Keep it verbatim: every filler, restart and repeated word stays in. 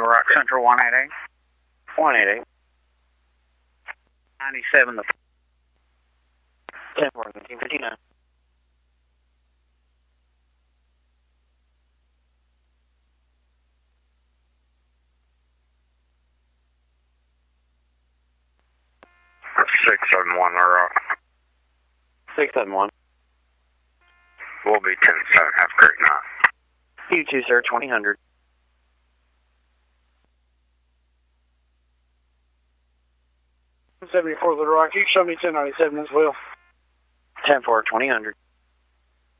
Little Rock Central one eighty-eight. one eighty-eight. ninety-seven the ten four, nineteen fifty-nine. six seven one, Little Rock. six seven one. We'll be ten seven, have a great night. You too, sir, twenty hundred. seventy-four Little Rock, you show me ten ninety-seven as well. ten four, twenty hundred.